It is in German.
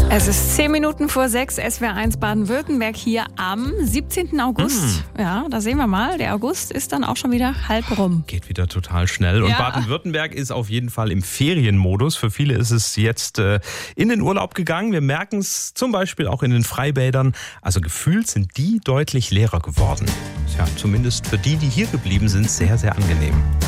Es ist 10 Minuten vor 6, SWR1 Baden-Württemberg hier am 17. August. Ja, da sehen wir mal, der August ist dann auch schon wieder halb rum. Geht wieder total schnell. Und Baden-Württemberg ist auf jeden Fall im Ferienmodus. Für viele ist es jetzt in den Urlaub gegangen. Wir merken es zum Beispiel auch in den Freibädern. Also gefühlt sind die deutlich leerer geworden. Ja, zumindest für die hier geblieben sind, sehr, sehr angenehm.